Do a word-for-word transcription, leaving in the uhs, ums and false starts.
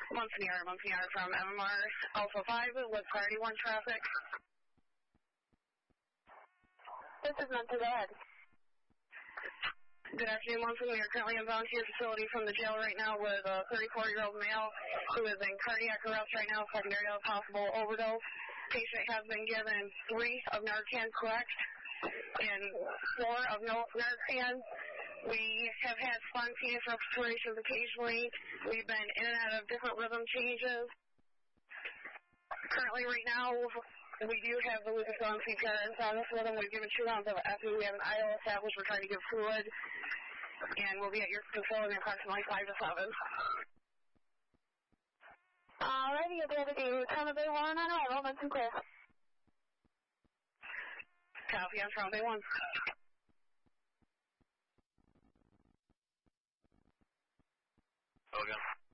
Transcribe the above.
Monsignor, Monsignor from M M R Alpha five with priority one traffic. This is Monty, go ahead. Good afternoon, Monson. We are currently inbound to your facility from the jail right now with a thirty-four-year-old male who is in cardiac arrest right now, secondary to a possible overdose. Patient has been given three of Narcan correct and four of no Narcan. We have had spontaneous respirations occasionally. We've been in and out of different rhythm changes. Currently right now, we do have the Lucas on C P R inside this rhythm. We've given two rounds of F. We have an I O established. We're trying to give fluid. And we'll be at your facility in approximately five to seven. Alrighty, you'll be able to time of day one on arrival. Monson clear. Copy on Toronto Bay one. Go again.